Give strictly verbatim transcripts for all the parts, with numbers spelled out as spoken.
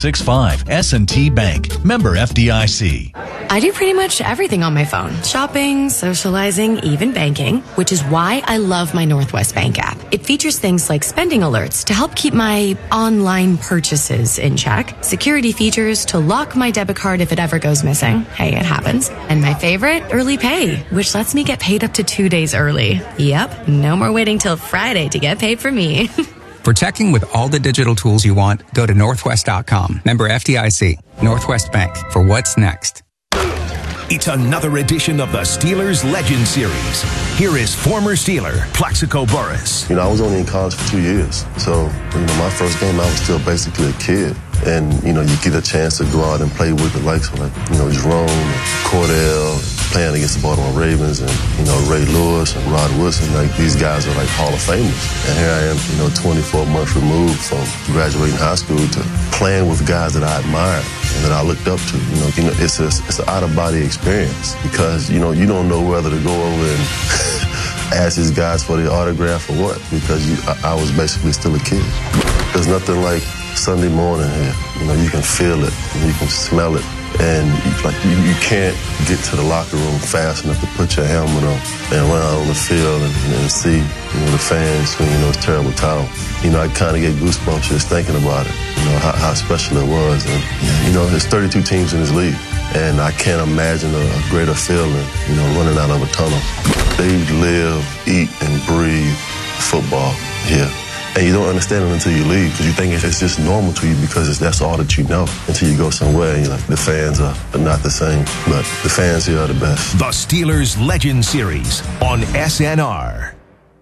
six five S and T Bank. Member F D I C. I do pretty much everything on my phone. Shopping, socializing, even banking, which is why I love my Northwest Bank app. It features things like spending alerts to help keep my online purchases in check, security features to lock my debit card if it ever goes missing. Hey, it happens. And my favorite, early pay, which lets me get paid up to two days early. Yep, no more waiting till Friday to get paid for me. For checking with all the digital tools you want, go to northwest dot com. Member F D I C. Northwest Bank. For what's next. It's another edition of the Steelers Legend Series. Here is former Steeler, Plaxico Burress. You know, I was only in college for two years. So, you know, my first game, I was still basically a kid. And, you know, you get a chance to go out and play with the likes of, like, you know, Jerome, Cordell, playing against the Baltimore Ravens, and, you know, Ray Lewis and Rod Woodson. Like, these guys are, like, Hall of Famers. And here I am, you know, twenty-four months removed from graduating high school to playing with guys that I admired and that I looked up to. You know, you know it's, a, it's an out-of-body experience because, you know, you don't know whether to go over and ask these guys for the autograph or what, because you, I, I was basically still a kid. There's nothing like Sunday morning here. You know, you can feel it, and you can smell it, and you, like you, you can't get to the locker room fast enough to put your helmet on and run out on the field and, and see, you know, the fans swinging those terrible towels. You know, I kind of get goosebumps just thinking about it. You know how, how special it was, and you know, there's thirty-two teams in this league, and I can't imagine a, a greater feeling. You know, running out of a tunnel. They live, eat, and breathe football here. And you don't understand it until you leave, because you think it's just normal to you because it's, that's all that you know, until you go somewhere and you're like, the fans are, are not the same, but the fans here are the best. The Steelers Legend Series on S N R.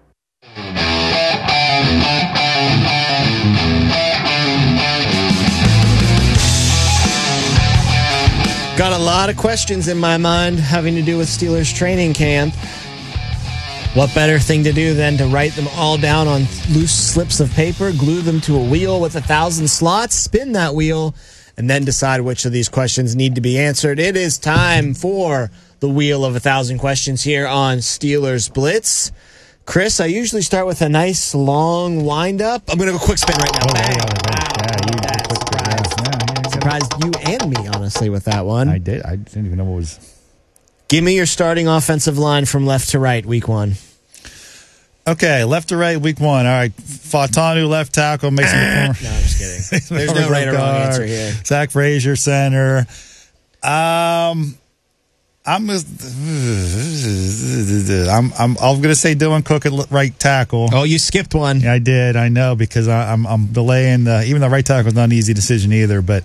Got a lot of questions in my mind having to do with Steelers training camp. What better thing to do than to write them all down on loose slips of paper, glue them to a wheel with a thousand slots, spin that wheel, and then decide which of these questions need to be answered. It is time for the Wheel of a Thousand Questions here on Steelers Blitz. Chris, I usually start with a nice long wind-up. I'm going to go quick spin right now. Oh, Bang. yeah, yeah, you That quick spin, surprised, yeah. Yeah, yeah, surprised you and me, honestly, with that one. I did. I didn't even know what was... Give me your starting offensive line from left to right, week one. Okay, left to right, week one. All right, Fautanu, left tackle, Mason McCormick. No, I'm just kidding. There's no right or wrong answer here. Zach Frazier, center. Um, I'm, I'm, I'm, I'm going to say Dylan Cook at right tackle. Oh, you skipped one. Yeah, I did. I know, because I, I'm, I'm delaying the. Even though right tackle is not an easy decision either, but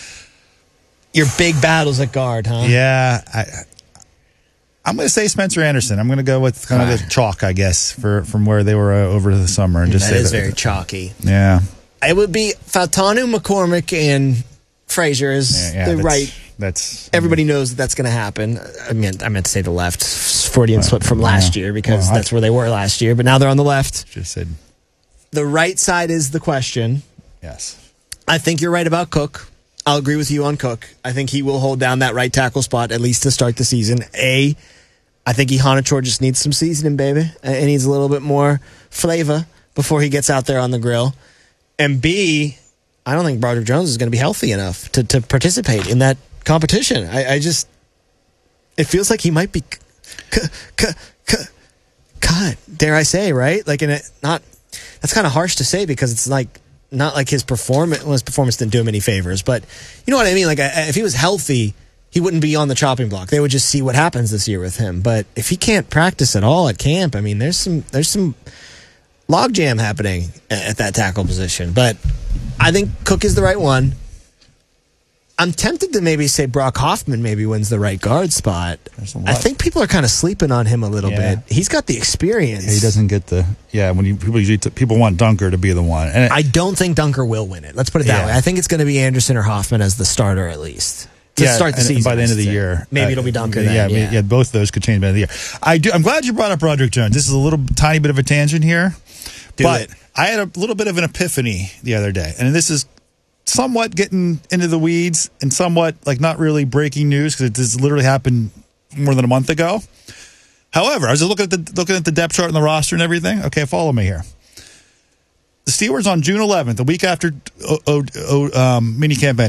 your big battles at guard, huh? Yeah, I. I'm going to say Spencer Anderson. I'm going to go with kind of the chalk, I guess, for from where they were uh, over the summer, and just that say is that, very chalky. Yeah, it would be Fautanu, McCormick, and Frazier is yeah, yeah, the that's, right. That's everybody knows that that's going to happen. I mean, I meant to say the left. Freudian slip from last yeah. year because well, that's where they were last year, but now they're on the left. Just said the right side is the question. Yes, I think you're right about Cook. I'll agree with you on Cook. I think he will hold down that right tackle spot at least to start the season. A, I think Ihanacho just needs some seasoning, baby. It needs a little bit more flavor before he gets out there on the grill. And B, I don't think Broderick Jones is going to be healthy enough to, to participate in that competition. I, I just, it feels like he might be c- c- c- cut, dare I say, right? Like, in a, not, that's kind of harsh to say because it's like, not like his performance, well, his performance didn't do him any favors, but you know what I mean? Like, if he was healthy, he wouldn't be on the chopping block. They would just see what happens this year with him. But if he can't practice at all at camp, I mean, there's some there's some logjam happening at that tackle position. But I think Cook is the right one. I'm tempted to maybe say Brock Hoffman maybe wins the right guard spot. I think people are kind of sleeping on him a little yeah. bit. He's got the experience. Yeah, he doesn't get the yeah. When you people usually t- people want Dunker to be the one, and it, I don't think Dunker will win it. Let's put it that yeah. way. I think it's going to be Anderson or Hoffman as the starter at least. To yeah, start the and season by the end of the say. year, maybe uh, it'll be Dunker. Yeah, then, yeah, yeah, both of those could change by the end of the year. I do. I'm glad you brought up Broderick Jones. This is a little tiny bit of a tangent here, do but it. I had a little bit of an epiphany the other day, and this is somewhat getting into the weeds and somewhat like not really breaking news because it just literally happened more than a month ago. However, I was just looking at the looking at the depth chart and the roster and everything. Okay, follow me here. the Steelers on June eleventh, the week after o- o- o- um, minicamp ended.